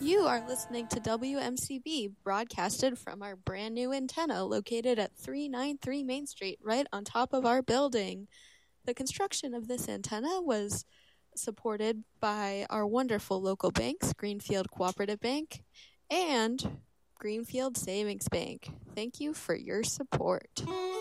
You are listening to WMCB, broadcasted from our brand new antenna located at 393 Main Street, right on top of our building. The construction of this antenna was supported by our wonderful local banks, Greenfield Cooperative Bank and Greenfield Savings Bank. Thank you for your support.